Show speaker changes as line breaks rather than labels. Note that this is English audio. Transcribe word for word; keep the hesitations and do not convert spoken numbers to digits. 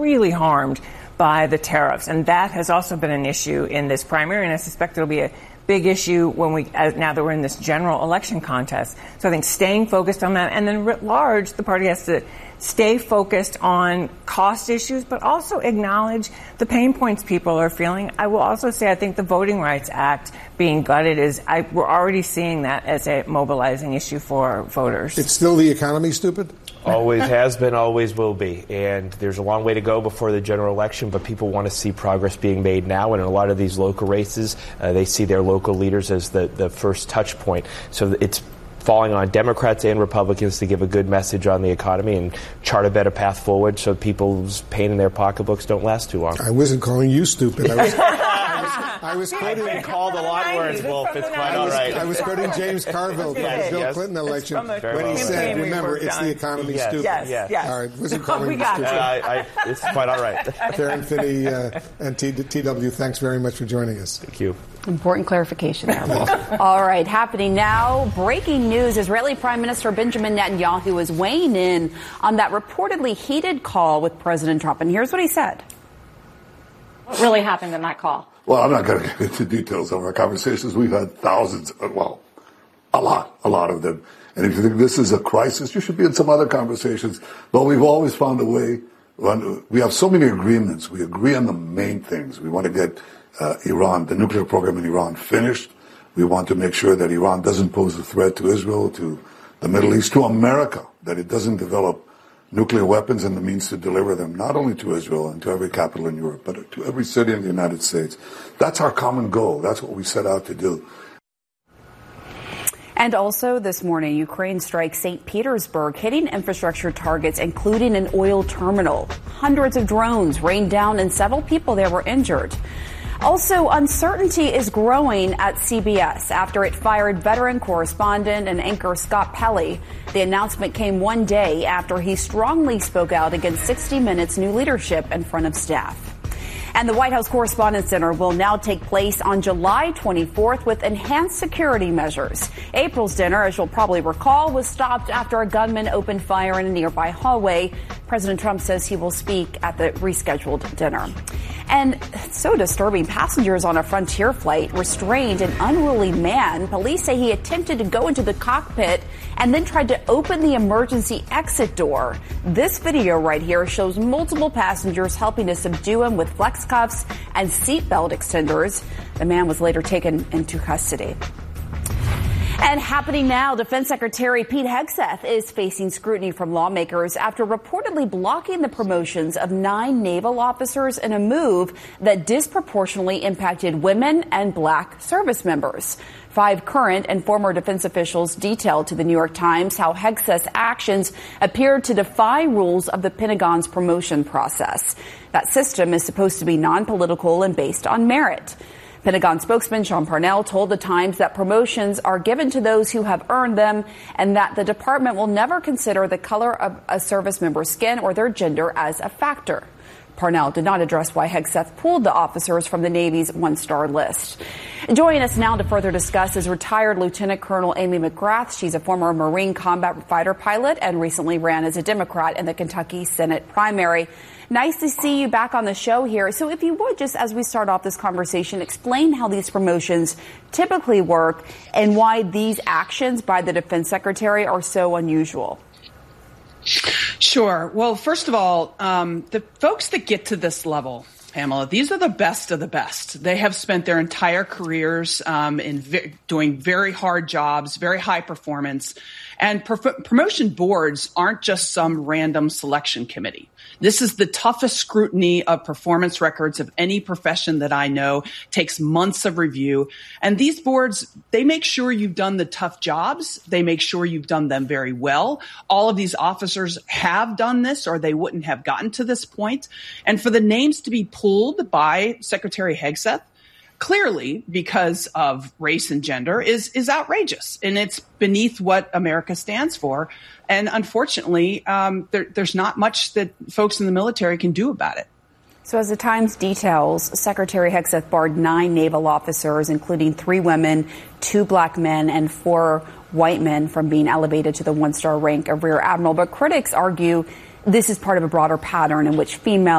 really harmed by the tariffs. And that has also been an issue in this primary, and I suspect it'll be a big issue when we, uh, now that we're in this general election contest. So I think staying focused on that, and then writ large, the party has to stay focused on cost issues, but also acknowledge the pain points people are feeling. I will also say I think the Voting Rights Act being gutted is, I, we're already seeing that as a mobilizing issue for voters.
It's still the economy, stupid?
Always has been, always will be. And there's a long way to go before the general election, but people want to see progress being made now. And in a lot of these local races, uh, they see their local leaders as the, the first touch point. So it's falling on Democrats and Republicans to give a good message on the economy and chart a better path forward so people's pain in their pocketbooks don't last too long.
I wasn't calling you stupid. I was, I was, I was quoting...
I've been called a lot of words, Wolf. It's quite all right.
I was quoting James Carville from
yes,
the Bill
yes.
Clinton election when
well
he said, remember, it's the economy,
yes,
stupid.
Yes, yes. yes.
All right, wasn't calling
we
you
got
stupid.
Uh, I, I, it's quite all right.
Karen Finney uh, and T- TW, thanks very much for joining us.
Thank you.
Important clarification there, Wolf. All right, happening now, breaking news. Israeli Prime Minister Benjamin Netanyahu is weighing in on that reportedly heated call with President Trump. And here's what he said.
What really happened in that call?
Well, I'm not going to get into details of our conversations. We've had thousands, well, a lot, a lot of them. And if you think this is a crisis, you should be in some other conversations. But we've always found a way. We have so many agreements. We agree on the main things. We want to get uh, Iran, the nuclear program in Iran, finished. We want to make sure that Iran doesn't pose a threat to Israel, to the Middle East, to America, that it doesn't develop nuclear weapons and the means to deliver them, not only to Israel and to every capital in Europe, but to every city in the United States. That's our common goal. That's what we set out to do.
And also this morning, Ukraine strikes Saint Petersburg, hitting infrastructure targets, including an oil terminal. Hundreds of drones rained down and several people there were injured. Also, uncertainty is growing at C B S after it fired veteran correspondent and anchor Scott Pelley. The announcement came one day after he strongly spoke out against sixty minutes new leadership in front of staff. And the White House Correspondents' Dinner will now take place on July twenty-fourth with enhanced security measures. April's dinner, as you'll probably recall, was stopped after a gunman opened fire in a nearby hallway. President Trump says he will speak at the rescheduled dinner. And it's so disturbing. Passengers on a Frontier flight restrained an unruly man. Police say he attempted to go into the cockpit and then tried to open the emergency exit door. This video right here shows multiple passengers helping to subdue him with flex cuffs and seatbelt extenders. The man was later taken into custody. And happening now, Defense Secretary Pete Hegseth is facing scrutiny from lawmakers after reportedly blocking the promotions of nine naval officers in a move that disproportionately impacted women and black service members. Five current and former defense officials detailed to the New York Times how Hegseth's actions appeared to defy rules of the Pentagon's promotion process. That system is supposed to be non-political and based on merit. Pentagon spokesman Sean Parnell told the Times that promotions are given to those who have earned them and that the department will never consider the color of a service member's skin or their gender as a factor. Parnell did not address why Hegseth pulled the officers from the Navy's one-star list. Joining us now to further discuss is retired Lieutenant Colonel Amy McGrath. She's a former Marine combat fighter pilot and recently ran as a Democrat in the Kentucky Senate primary. Nice to see you back on the show here. So if you would, just as we start off this conversation, explain how these promotions typically work and why these actions by the Defense Secretary are so unusual.
Sure. Well, first of all, um, the folks that get to this level, Pamela, these are the best of the best. They have spent their entire careers um, in vi- doing very hard jobs, very high performance. And pro- promotion boards aren't just some random selection committee. This is the toughest scrutiny of performance records of any profession that I know, takes months of review. And these boards, they make sure you've done the tough jobs. They make sure you've done them very well. All of these officers have done this or they wouldn't have gotten to this point. And for the names to be pulled by Secretary Hegseth, clearly because of race and gender, is is outrageous. And it's beneath what America stands for. And unfortunately, um, there, there's not much that folks in the military can do about it.
So as the Times details, Secretary Hegseth barred nine naval officers, including three women, two black men, and four white men from being elevated to the one-star rank of Rear Admiral. But critics argue this is part of a broader pattern in which female